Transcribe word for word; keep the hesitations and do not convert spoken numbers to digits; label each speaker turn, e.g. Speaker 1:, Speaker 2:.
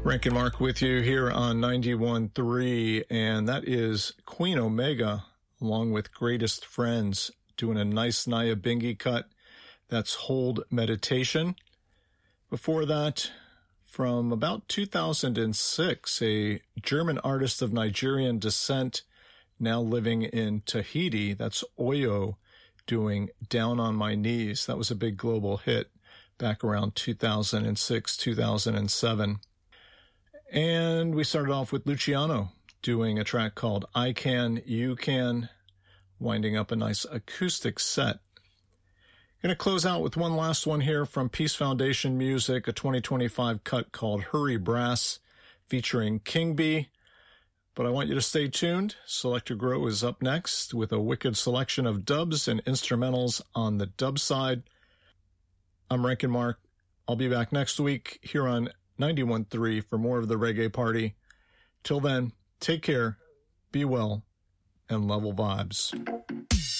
Speaker 1: Rankin Mark with you here on ninety-one point three, and that is Queen Omega along with Greatest Friends doing a nice Nyabinghi cut. That's Hold Meditation. Before that, from about two thousand six, a German artist of Nigerian descent now living in Tahiti, that's Oyo, doing Down on My Knees. That was a big global hit back around two thousand six, two thousand seven. And we started off with Luciano doing a track called I Can, You Can, winding up a nice acoustic set. Going to close out with one last one here from Peace Foundation Music, a twenty twenty-five cut called Hurry Brass featuring King Bee. But I want you to stay tuned. Selector Grow is up next with a wicked selection of dubs and instrumentals on the dub side. I'm Rankin Mark. I'll be back next week here on ninety-one point three for more of the Reggae Party. Till then, take care, be well, and level vibes.